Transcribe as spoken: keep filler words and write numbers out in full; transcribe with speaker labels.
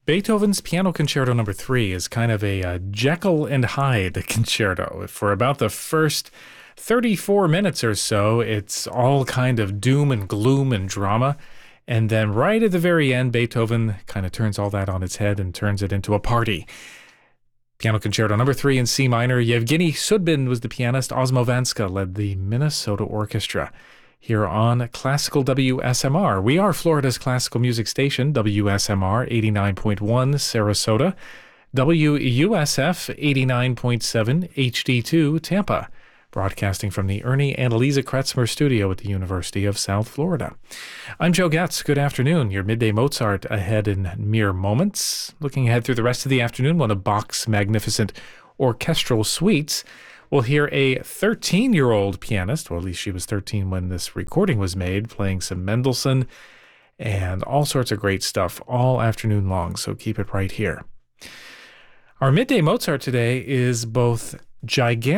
Speaker 1: Beethoven's Piano Concerto Number Three is kind of a, uh Jekyll and Hyde concerto. For about the first thirty-four minutes or so, it's all kind of doom and gloom and drama. And then right at the very end, Beethoven kind of turns all that on its head and turns it into a party. Piano Concerto Number Three in C minor. Yevgeny Sudbin was the pianist. Osmo Vanska led the Minnesota Orchestra. Here on Classical W S M R. We are Florida's classical music station, W S M R eighty-nine point one Sarasota, W U S F eighty-nine point seven H D two Tampa, broadcasting from the Ernie Annalisa Kretzmer studio at the University of South Florida. I'm Joe Getz. Good afternoon. Your Midday Mozart ahead in mere moments. Looking ahead through the rest of the afternoon, one of Bach's magnificent orchestral suites. We'll hear a thirteen-year-old pianist, well, at least she was thirteen when this recording was made, playing some Mendelssohn and all sorts of great stuff all afternoon long, so keep it right here. Our Midday Mozart today is both gigantic